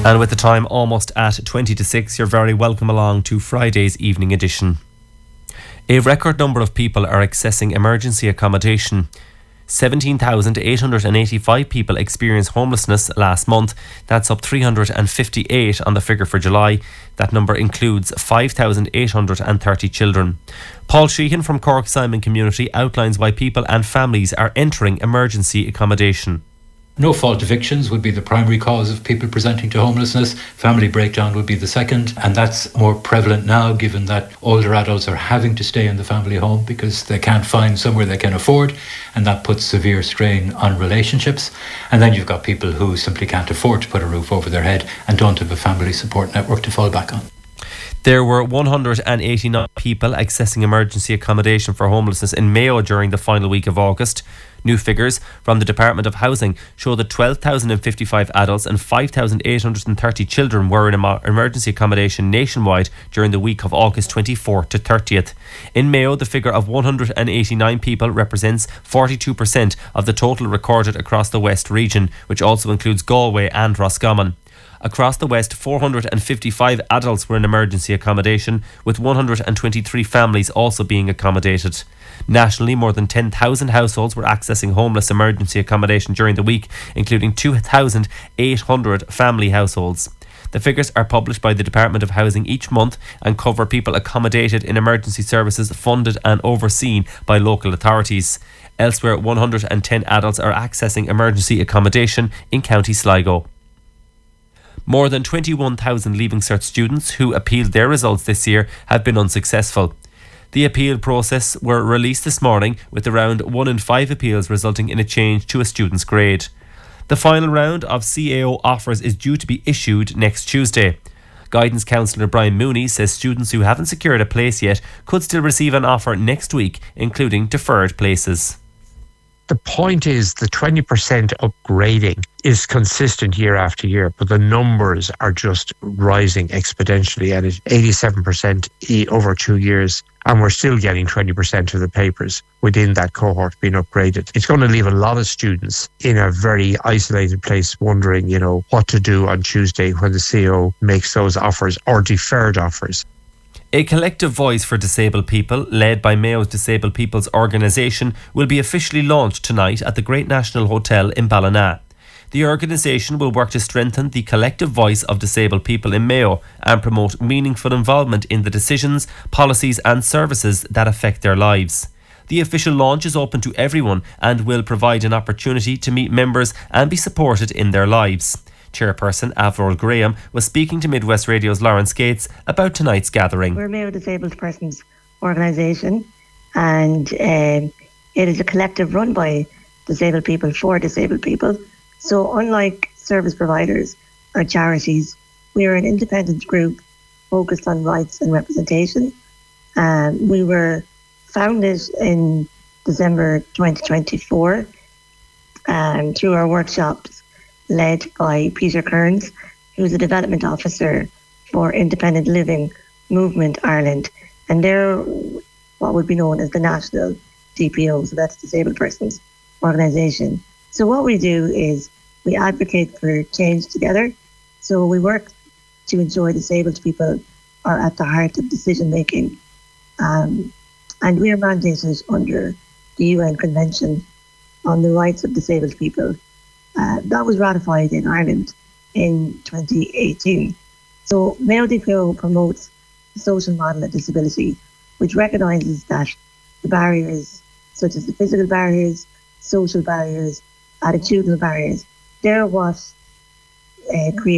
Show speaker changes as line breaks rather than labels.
And with the time almost at 20 to 6, you're very welcome along to Friday's evening edition. A record number of people are accessing emergency accommodation. 17,885 people experienced homelessness last month. That's up 358 on the figure for July. That number includes 5,830 children. Paul Sheehan from Cork Simon Community outlines why people and families are entering emergency accommodation.
No-fault evictions would be the primary cause of people presenting to homelessness. Family breakdown would be the second, and that's more prevalent now given that older adults are having to stay in the family home because they can't find somewhere they can afford, and that puts severe strain on relationships. And then you've got people who simply can't afford to put a roof over their head and don't have a family support network to fall back on.
There were 189 people accessing emergency accommodation for homelessness in Mayo during the final week of August. New figures from the Department of Housing show that 12,055 adults and 5,830 children were in emergency accommodation nationwide during the week of August 24th to 30th. In Mayo, the figure of 189 people represents 42% of the total recorded across the West region, which also includes Galway and Roscommon. Across the West, 455 adults were in emergency accommodation, with 123 families also being accommodated. Nationally, more than 10,000 households were accessing homeless emergency accommodation during the week, including 2,800 family households. The figures are published by the Department of Housing each month and cover people accommodated in emergency services funded and overseen by local authorities. Elsewhere, 110 adults are accessing emergency accommodation in County Sligo. More than 21,000 Leaving Cert students who appealed their results this year have been unsuccessful. The appeal process were released this morning, with around 1 in 5 appeals resulting in a change to a student's grade. The final round of CAO offers is due to be issued next Tuesday. Guidance Counsellor Brian Mooney says students who haven't secured a place yet could still receive an offer next week, including deferred places.
The point is the 20% upgrading is consistent year after year, but the numbers are just rising exponentially, and it's 87% over 2 years, and we're still getting 20% of the papers within that cohort being upgraded. It's going to leave a lot of students in a very isolated place wondering, what to do on Tuesday when the CEO makes those offers or deferred offers.
A collective voice for disabled people, led by Mayo's Disabled People's Organisation, will be officially launched tonight at the Great National Hotel in Ballina. The organisation will work to strengthen the collective voice of disabled people in Mayo and promote meaningful involvement in the decisions, policies and services that affect their lives. The official launch is open to everyone and will provide an opportunity to meet members and be supported in their lives. Chairperson Avril Graham was speaking to Midwest Radio's Lawrence Gates about tonight's gathering.
We're Mayo Disabled Persons Organisation, and it is a collective run by disabled people for disabled people. So unlike service providers or charities, we are an independent group focused on rights and representation. We were founded in December 2024 through our workshops led by Peter Kearns, who's a development officer for Independent Living Movement Ireland. And they're what would be known as the National DPO, so that's Disabled Persons Organisation. So what we do is we advocate for change together. So we work to ensure disabled people are at the heart of decision making. And we are mandated under the UN Convention on the Rights of Disabled People. That was ratified in Ireland in 2018. So Mayo DPO promotes the social model of disability, which recognises that the barriers, such as the physical barriers, social barriers, attitudinal barriers, they're what create